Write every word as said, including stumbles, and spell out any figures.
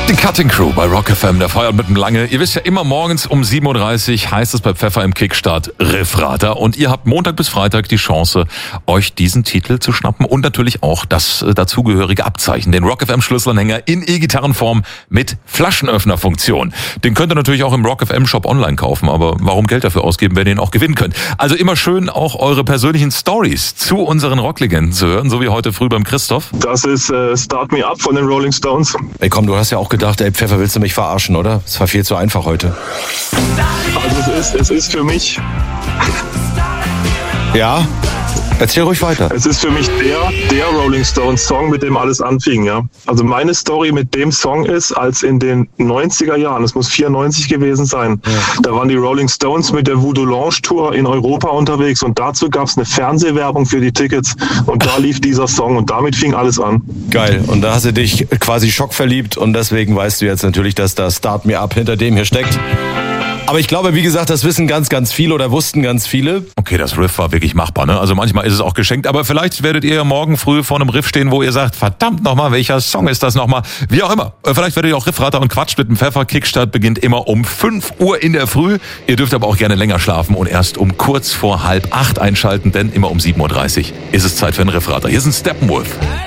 Die Cutting Crew bei Rock F M, der feiert mit dem Lange. Ihr wisst ja, immer morgens um sieben Uhr dreißig heißt es bei Pfeffer im Kickstart Riffrater. Und ihr habt Montag bis Freitag die Chance, euch diesen Titel zu schnappen und natürlich auch das dazugehörige Abzeichen, den Rock F M Schlüsselanhänger in E-Gitarrenform mit Flaschenöffnerfunktion. Den könnt ihr natürlich auch im Rock F M Shop online kaufen, aber warum Geld dafür ausgeben, wenn ihr ihn auch gewinnen könnt? Also immer schön auch eure persönlichen Stories zu unseren Rocklegenden zu hören, so wie heute früh beim Christoph. Das ist äh, Start Me Up von den Rolling Stones. Ey komm, du hast ja auch gedacht, ey Pfeffer, willst du mich verarschen, oder? Es war viel zu einfach heute. Also es ist, es ist für mich... Ja? Erzähl ruhig weiter. Es ist für mich der, der Rolling Stones Song, mit dem alles anfing, ja. Also meine Story mit dem Song ist, als in den neunziger Jahren, es muss vierundneunzig gewesen sein, ja. Da waren die Rolling Stones mit der Voodoo Lounge Tour in Europa unterwegs und dazu gab es eine Fernsehwerbung für die Tickets und da lief dieser Song und damit fing alles an. Geil. Und da hast du dich quasi schockverliebt und deswegen weißt du jetzt natürlich, dass da Start Me Up hinter dem hier steckt. Aber ich glaube, wie gesagt, das wissen ganz, ganz viele oder wussten ganz viele. Okay, das Riff war wirklich machbar, ne? Also manchmal ist es auch geschenkt, aber vielleicht werdet ihr morgen früh vor einem Riff stehen, wo ihr sagt, verdammt nochmal, welcher Song ist das nochmal? Wie auch immer. Vielleicht werdet ihr auch Riffrater und quatscht mit dem Pfeffer. Kickstart beginnt immer um fünf Uhr in der Früh. Ihr dürft aber auch gerne länger schlafen und erst um kurz vor halb acht einschalten, denn immer um sieben Uhr dreißig ist es Zeit für einen Riffrater. Hier ist ein Steppenwolf.